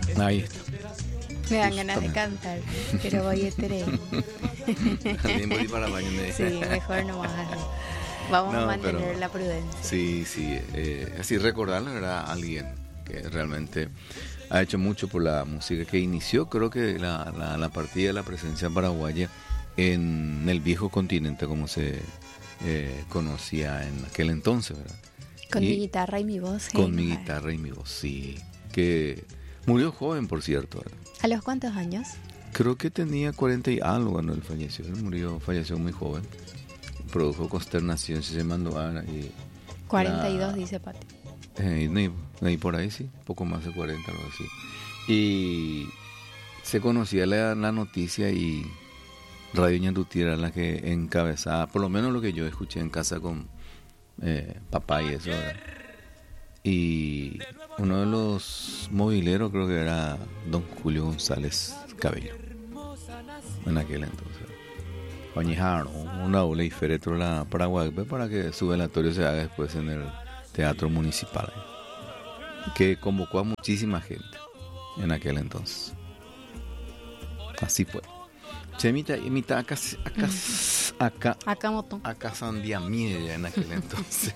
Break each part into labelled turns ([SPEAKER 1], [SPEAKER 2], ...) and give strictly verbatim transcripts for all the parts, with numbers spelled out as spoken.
[SPEAKER 1] Ahí está.
[SPEAKER 2] Me dan ganas de cantar, pero voy a tener.
[SPEAKER 1] También voy para el baño. Me...
[SPEAKER 2] Sí, mejor no más. Vamos no, a mantener pero, la prudencia.
[SPEAKER 1] Sí, sí. Eh, así recordar, la verdad, a alguien que realmente ha hecho mucho por la música, que inició, creo que la, la, la partida de la presencia paraguaya en el viejo continente, como se eh, conocía en aquel entonces, ¿verdad?
[SPEAKER 2] Con
[SPEAKER 1] y,
[SPEAKER 2] mi guitarra y mi voz.
[SPEAKER 1] Con mi guitarra y mi voz, sí. Que murió joven, por cierto, ¿verdad?
[SPEAKER 2] ¿A los cuántos años?
[SPEAKER 1] Creo que tenía cuarenta y algo cuando él falleció. Él murió, falleció muy joven. Produjo consternación, se mandó a... Y
[SPEAKER 2] cuarenta y dos, la, dice Pati.
[SPEAKER 1] Eh, ni, ni por ahí, sí. Poco más de cuarenta, algo así. Y se conocía la, la noticia y Radio Ñandutí era la que encabezaba, por lo menos lo que yo escuché en casa con eh, papá y eso, ¿verdad? Y uno de los mobileros creo que era don Julio González Cabello en aquel entonces. Bañijaron una ola y feretro la Paraguay para que su velatorio se haga después en el Teatro Municipal, que convocó a muchísima gente en aquel entonces. Así fue. Chemita, imita acá, acá, acá,
[SPEAKER 2] acá, moto.
[SPEAKER 1] acá sandía mía en aquel entonces.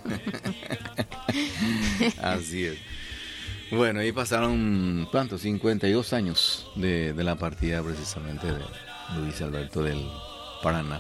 [SPEAKER 1] Así es. Bueno, ahí pasaron, ¿cuántos? cincuenta y dos años de, de la partida precisamente de Luis Alberto del Paraná.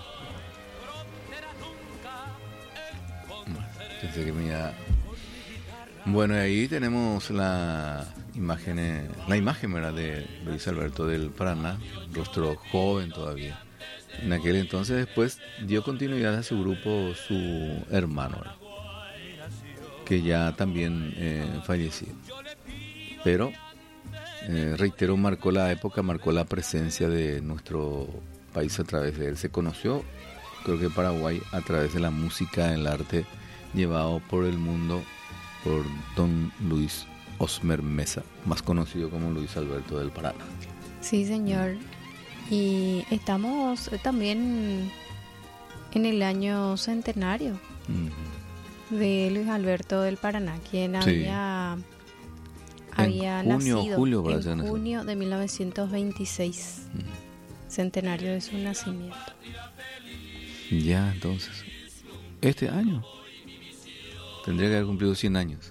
[SPEAKER 1] Bueno, pensé que me iba... Bueno, ahí tenemos la imagen, la imagen, ¿verdad?, de Luis Alberto del Paraná, rostro joven todavía. En aquel entonces después dio continuidad a su grupo, su hermano, ¿verdad?, que ya también eh, falleció. Pero, eh, reitero, marcó la época, marcó la presencia de nuestro país a través de él. Se conoció, creo que Paraguay, a través de la música, el arte llevado por el mundo por don Luis Osmer Mesa, más conocido como Luis Alberto del Paraná.
[SPEAKER 2] Sí, señor. Y estamos también en el año centenario uh-huh. de Luis Alberto del Paraná, quien sí. había, había
[SPEAKER 1] en junio,
[SPEAKER 2] nacido
[SPEAKER 1] julio,
[SPEAKER 2] en junio de mil novecientos veintiséis, uh-huh. centenario de su nacimiento.
[SPEAKER 1] Ya, entonces, este año tendría que haber cumplido cien años.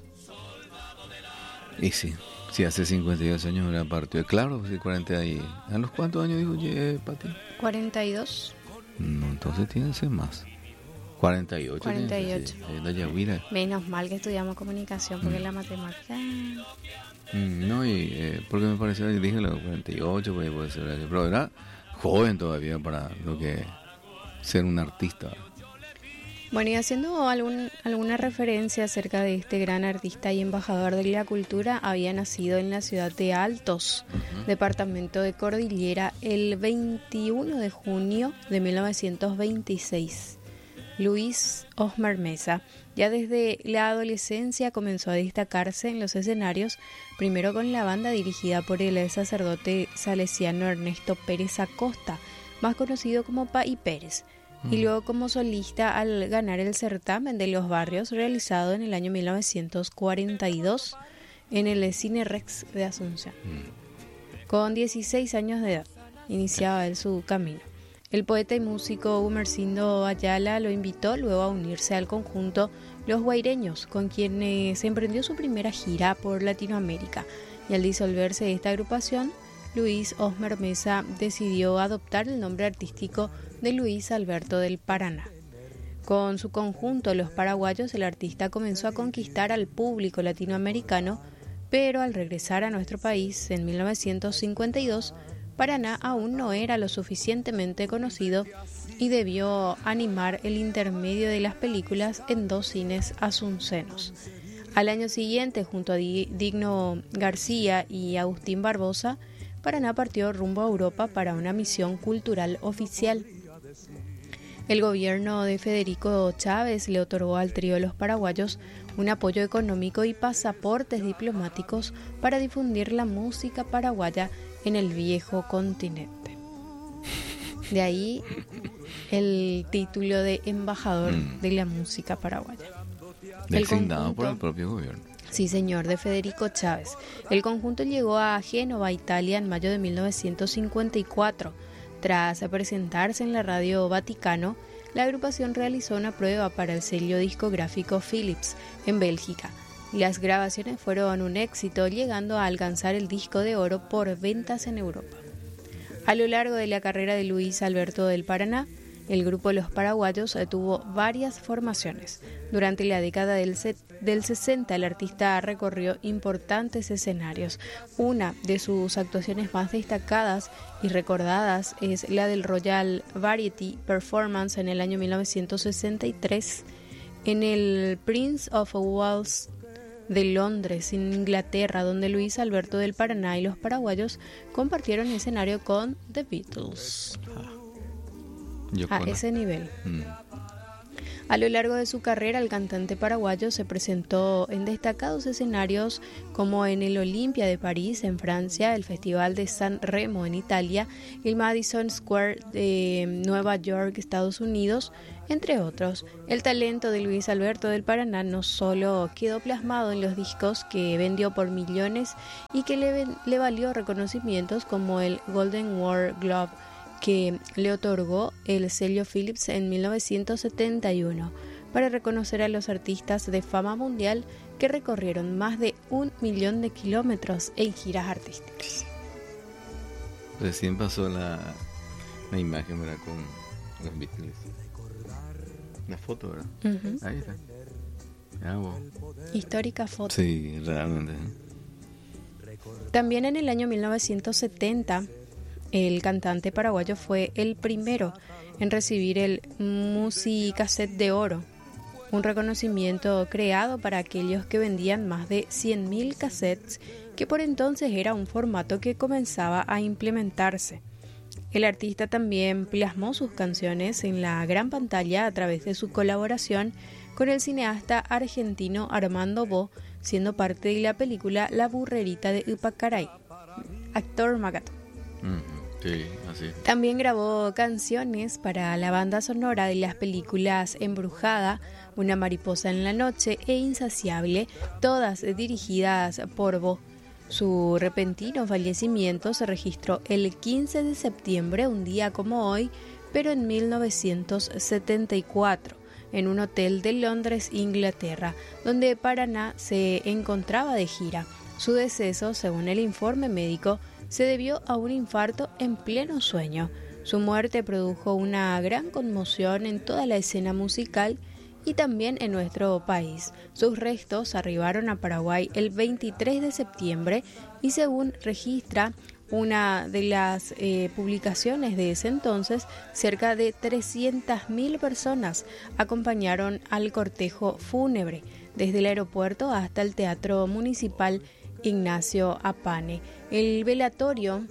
[SPEAKER 1] Y sí, sí, hace cincuenta y dos años era partido. Claro, sí, cuarenta y... ¿A los cuántos años dijo eh, Pati?
[SPEAKER 2] cuarenta y dos.
[SPEAKER 1] No, entonces tiene que ser más. cuarenta y ocho.
[SPEAKER 2] cuarenta y ocho.
[SPEAKER 1] Sí,
[SPEAKER 2] menos mal que estudiamos comunicación, porque mm. la matemática...
[SPEAKER 1] Mm, no, y eh, porque me pareció, dije los cuarenta y ocho, pues, puede ser, pero era joven todavía para lo que ser un artista.
[SPEAKER 2] Bueno, y haciendo algún, alguna referencia acerca de este gran artista y embajador de la cultura, había nacido en la ciudad de Altos, uh-huh. departamento de Cordillera, el veintiuno de junio de mil novecientos veintiséis. Luis Osmer Mesa, ya desde la adolescencia comenzó a destacarse en los escenarios, primero con la banda dirigida por el sacerdote salesiano Ernesto Pérez Acosta, más conocido como Pai Pérez, y luego como solista al ganar el certamen de los barrios realizado en el año mil novecientos cuarenta y dos en el Cine Rex de Asunción. Con dieciséis años de edad iniciaba él su camino. El poeta y músico Gumersindo Ayala lo invitó luego a unirse al conjunto Los Guaireños, con quienes se emprendió su primera gira por Latinoamérica, y al disolverse esta agrupación, Luis Osmer Mesa decidió adoptar el nombre artístico de Luis Alberto del Paraná. Con su conjunto Los Paraguayos, el artista comenzó a conquistar al público latinoamericano, pero al regresar a nuestro país en mil novecientos cincuenta y dos, Paraná aún no era lo suficientemente conocido y debió animar el intermedio de las películas en dos cines asuncenos. Al año siguiente, junto a Digno García y Agustín Barbosa, Paraná partió rumbo a Europa para una misión cultural oficial. El gobierno de Federico Chávez le otorgó al trío Los Paraguayos un apoyo económico y pasaportes diplomáticos para difundir la música paraguaya en el viejo continente. De ahí el título de embajador mm. de la música paraguaya.
[SPEAKER 1] Designado por el propio gobierno.
[SPEAKER 2] Sí, señor, de Federico Chávez. El conjunto llegó a Génova, Italia, en mayo de mil novecientos cincuenta y cuatro. Tras presentarse en la Radio Vaticano, la agrupación realizó una prueba para el sello discográfico Philips en Bélgica. Las grabaciones fueron un éxito, llegando a alcanzar el disco de oro por ventas en Europa. A lo largo de la carrera de Luis Alberto del Paraná, el grupo Los Paraguayos tuvo varias formaciones. Durante la década del, del sesenta, el artista recorrió importantes escenarios. Una de sus actuaciones más destacadas y recordadas es la del Royal Variety Performance en el año mil novecientos sesenta y tres en el Prince of Wales de Londres, en Inglaterra, donde Luis Alberto del Paraná y Los Paraguayos compartieron escenario con The Beatles. A ese nivel. Mm. A lo largo de su carrera, el cantante paraguayo se presentó en destacados escenarios como en el Olympia de París, en Francia, el Festival de San Remo en Italia, el Madison Square de Nueva York, Estados Unidos, entre otros. El talento de Luis Alberto del Paraná no solo quedó plasmado en los discos que vendió por millones y que le, le valió reconocimientos como el Golden War Globe, que le otorgó el sello Philips en mil novecientos setenta y uno para reconocer a los artistas de fama mundial que recorrieron más de un millón de kilómetros en giras artísticas.
[SPEAKER 1] Recién pasó la, la imagen, ¿verdad? Con los Beatles. La foto, ¿verdad? Uh-huh. Ahí está. Ah, wow.
[SPEAKER 2] Histórica foto.
[SPEAKER 1] Sí, realmente.
[SPEAKER 2] También en el año mil novecientos setenta, el cantante paraguayo fue el primero en recibir el Musicassette de Oro, un reconocimiento creado para aquellos que vendían más de cien mil cassettes, que por entonces era un formato que comenzaba a implementarse. El artista también plasmó sus canciones en la gran pantalla a través de su colaboración con el cineasta argentino Armando Bo, siendo parte de la película La Burrerita de Upacaray. Actor Magato.
[SPEAKER 1] Mm. Sí, así.
[SPEAKER 2] También grabó canciones para la banda sonora de las películas Embrujada, Una mariposa en la noche e Insaciable, todas dirigidas por Bo. Su repentino fallecimiento se registró el quince de septiembre, un día como hoy, pero en mil novecientos setenta y cuatro, en un hotel de Londres, Inglaterra, donde Paraná se encontraba de gira. Su deceso, según el informe médico, se debió a un infarto en pleno sueño. Su muerte produjo una gran conmoción en toda la escena musical y también en nuestro país. Sus restos arribaron a Paraguay el veintitrés de septiembre y, según registra una de las eh, publicaciones de ese entonces, cerca de trescientas mil personas acompañaron al cortejo fúnebre desde el aeropuerto hasta el Teatro Municipal Ignacio Apane. El velatorio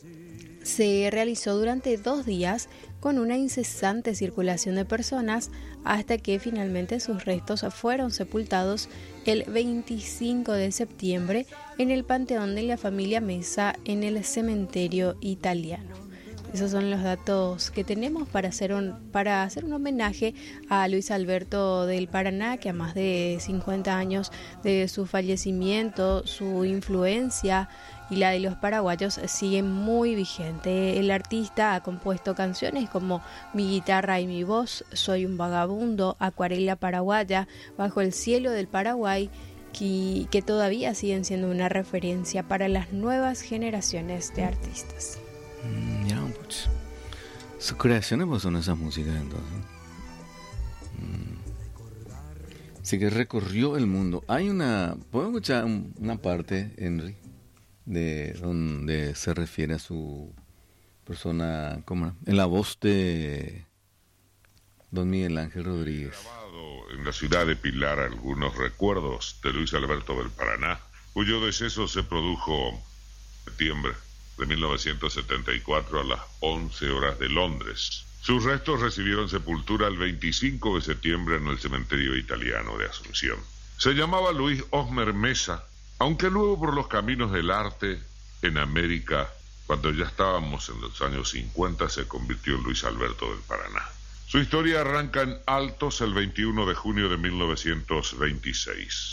[SPEAKER 2] se realizó durante dos días con una incesante circulación de personas hasta que finalmente sus restos fueron sepultados el veinticinco de septiembre en el Panteón de la Familia Mesa en el cementerio italiano. Esos son los datos que tenemos para hacer un, para hacer un homenaje a Luis Alberto del Paraná, que a más de cincuenta años de su fallecimiento, su influencia y la de los paraguayos sigue muy vigente. El artista ha compuesto canciones como Mi guitarra y mi voz, Soy un vagabundo, Acuarela paraguaya, Bajo el cielo del Paraguay, que, que todavía siguen siendo una referencia para las nuevas generaciones de artistas.
[SPEAKER 1] Mm, ya, pues, sus creaciones pues son esas músicas entonces. Mm. Sí que recorrió el mundo. Hay una, ¿puedo escuchar un, una parte, Henry, de donde se refiere a su persona, ¿cómo? En la voz de don Miguel Ángel Rodríguez?
[SPEAKER 3] Grabado en la ciudad de Pilar algunos recuerdos de Luis Alberto del Paraná, cuyo deceso se produjo en septiembre de mil novecientos setenta y cuatro a las once horas de Londres. Sus restos recibieron sepultura el veinticinco de septiembre en el cementerio italiano de Asunción. Se llamaba Luis Osmer Mesa, aunque luego por los caminos del arte en América, cuando ya estábamos en los años cincuenta, se convirtió en Luis Alberto del Paraná. Su historia arranca en Altos el veintiuno de junio de mil novecientos veintiséis.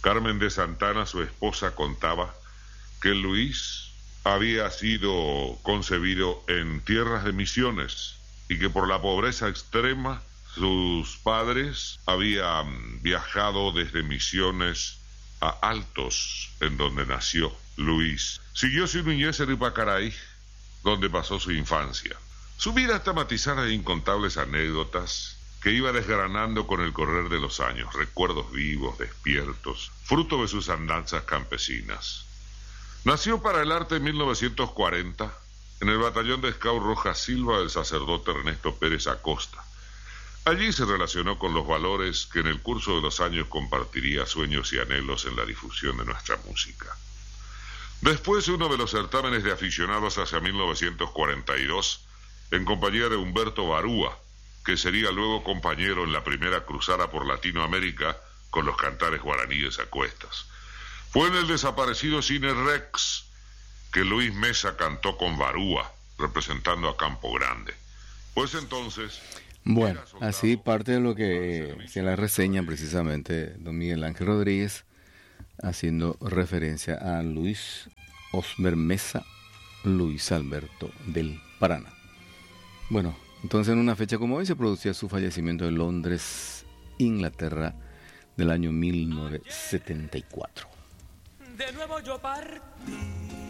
[SPEAKER 3] Carmen de Santana, su esposa, contaba que Luis había sido concebido en tierras de Misiones y que por la pobreza extrema sus padres habían viajado desde Misiones a Altos, en donde nació Luis. Siguió su niñez en Ipacaray, donde pasó su infancia. Su vida está matizada de incontables anécdotas que iba desgranando con el correr de los años, recuerdos vivos, despiertos, fruto de sus andanzas campesinas. Nació para el arte en mil novecientos cuarenta en el batallón de Scout Roja Silva del sacerdote Ernesto Pérez Acosta. Allí se relacionó con los valores que en el curso de los años compartiría sueños y anhelos en la difusión de nuestra música. Después, uno de los certámenes de aficionados hacia mil novecientos cuarenta y dos, en compañía de Humberto Barúa, que sería luego compañero en la primera cruzada por Latinoamérica con los cantares guaraníes a cuestas. Fue en el desaparecido Cine Rex que Luis Mesa cantó con Barúa, representando a Campo Grande. Pues entonces...
[SPEAKER 1] Bueno, así parte de lo que se la reseña precisamente don Miguel Ángel Rodríguez, haciendo referencia a Luis Osmer Mesa, Luis Alberto del Paraná. Bueno, entonces en una fecha como hoy se producía su fallecimiento en Londres, Inglaterra, del año mil novecientos setenta y cuatro.
[SPEAKER 4] De nuevo yo partí